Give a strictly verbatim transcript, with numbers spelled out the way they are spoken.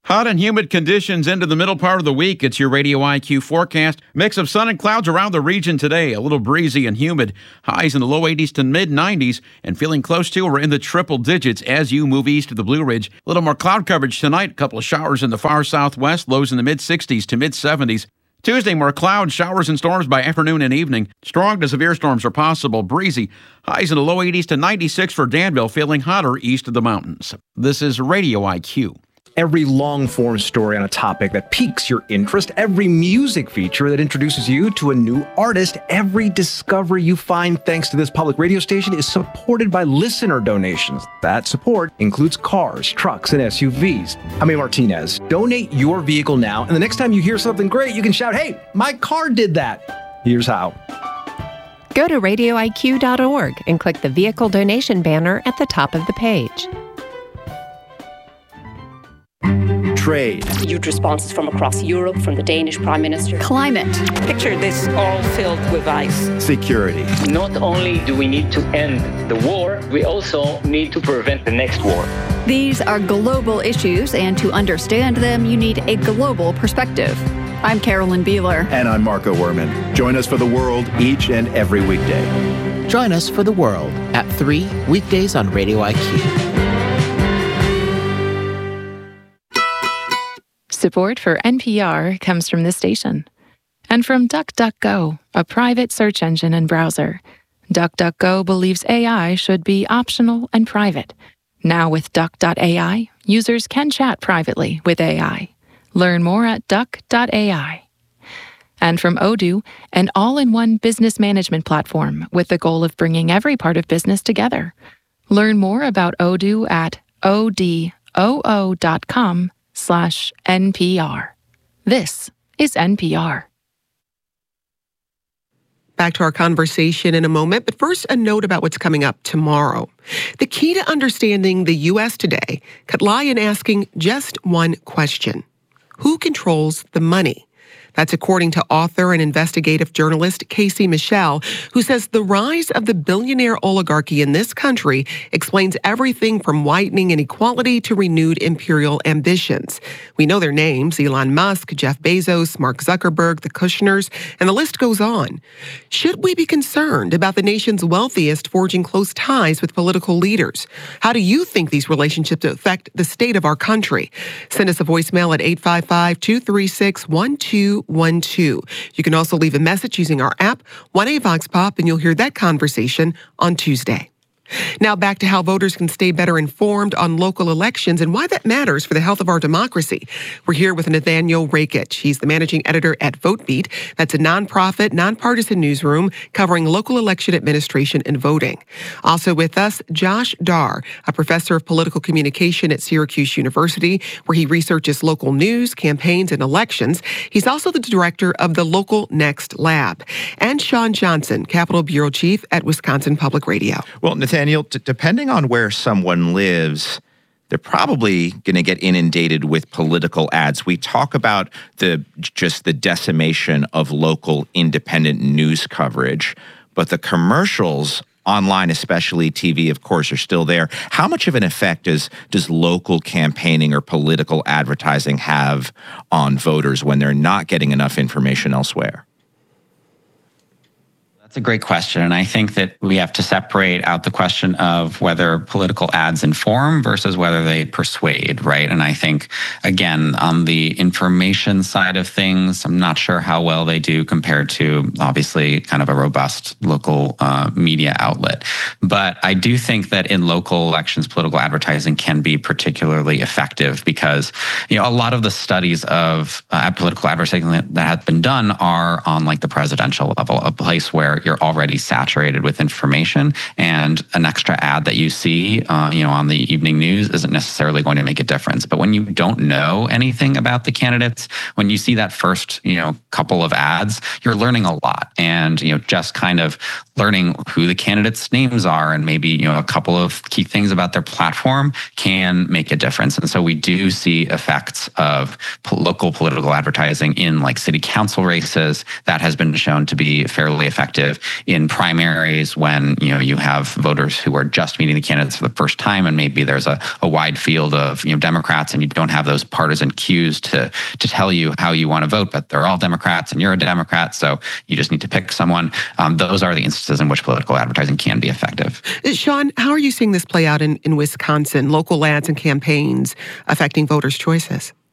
Hot and humid conditions into the middle part of the week. It's your Radio I Q forecast. Mix of sun and clouds around the region today. A little breezy and humid. Highs in the low eighties to mid nineties and feeling close to or in the triple digits as you move east of the Blue Ridge. A little more cloud coverage tonight. A couple of showers in the far southwest. Lows in the mid sixties to mid seventies. Tuesday, more clouds, showers and storms by afternoon and evening. Strong to severe storms are possible. Breezy. Highs in the low eighties to ninety-six for Danville. Feeling hotter east of the mountains. This is Radio I Q. Every long-form story on a topic that piques your interest, every music feature that introduces you to a new artist, every discovery you find thanks to this public radio station is supported by listener donations. That support includes cars, trucks, and S U Vs. I'm A. Martinez. Donate your vehicle now, and the next time you hear something great, you can shout, "Hey, my car did that." Here's how. Go to radio I Q dot org and click the vehicle donation banner at the top of the page. Trade. Huge responses from across Europe, from the Danish Prime Minister. Climate. Picture this all filled with ice. Security. Not only do we need to end the war, we also need to prevent the next war. These are global issues, and to understand them, you need a global perspective. I'm Carolyn Beeler. And I'm Marco Werman. Join us for The World each and every weekday. Join us for The World at three weekdays on Radio I Q. Support for N P R comes from this station. And from DuckDuckGo, a private search engine and browser. DuckDuckGo believes A I should be optional and private. Now with Duck dot A I, users can chat privately with A I. Learn more at Duck dot A I. And from Odoo, an all-in-one business management platform with the goal of bringing every part of business together. Learn more about Odoo at odoo dot com slash N P R. This is N P R. Back to our conversation in a moment, but first a note about what's coming up tomorrow. The key to understanding the U S today could lie in asking just one question. Who controls the money? That's according to author and investigative journalist Casey Michel, who says the rise of the billionaire oligarchy in this country explains everything from widening inequality to renewed imperial ambitions. We know their names: Elon Musk, Jeff Bezos, Mark Zuckerberg, the Kushners, and the list goes on. Should we be concerned about the nation's wealthiest forging close ties with political leaders? How do you think these relationships affect the state of our country? Send us a voicemail at eight five five, two three six, one two one two. You can also leave a message using our app, one A Vox Pop, and you'll hear that conversation on Tuesday. Now back to how voters can stay better informed on local elections and why that matters for the health of our democracy. We're here with Nathaniel Rakich. He's the managing editor at VoteBeat. That's a nonprofit, nonpartisan newsroom covering local election administration and voting. Also with us, Josh Dar, a professor of political communication at Syracuse University, where he researches local news, campaigns, and elections. He's also the director of the Local Next Lab. And Sean Johnson, Capitol Bureau Chief at Wisconsin Public Radio. Well, Nathaniel, Daniel, d- depending on where someone lives, they're probably going to get inundated with political ads. We talk about the just the decimation of local independent news coverage, but the commercials online, especially T V, of course, are still there. How much of an effect does, does local campaigning or political advertising have on voters when they're not getting enough information elsewhere? That's a great question. And I think that we have to separate out the question of whether political ads inform versus whether they persuade, right? And I think, again, on the information side of things, I'm not sure how well they do compared to, obviously, kind of a robust local uh, media outlet. But I do think that in local elections, political advertising can be particularly effective because, you know, a lot of the studies of uh, political advertising that, that have been done are on like the presidential level, a place where you're already saturated with information, and an extra ad that you see, uh, you know, on the evening news isn't necessarily going to make a difference. But when you don't know anything about the candidates, when you see that first, you know, couple of ads, you're learning a lot, and you know, just kind of learning who the candidates' names are, and maybe you know, a couple of key things about their platform can make a difference. And so we do see effects of po- local political advertising in like city council races that has been shown to be fairly effective effective in primaries when, you know, you have voters who are just meeting the candidates for the first time, and maybe there's a, a wide field of, you know, Democrats, and you don't have those partisan cues to to tell you how you want to vote, but they're all Democrats and you're a Democrat, so you just need to pick someone. Um, those are the instances in which political advertising can be effective. Sean, how are you seeing this play out in, in Wisconsin, local ads and campaigns affecting voters' choices?